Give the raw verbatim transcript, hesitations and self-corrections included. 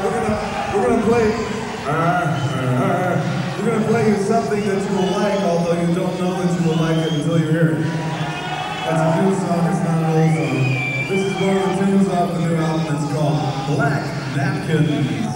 we're gonna we're gonna play. Uh, uh, we're gonna play you something that you will like, although you don't know that you will like it until you hear it. It's a new song. It's not an old song. This is one of the tunes off the new album. It's called Black Napkins.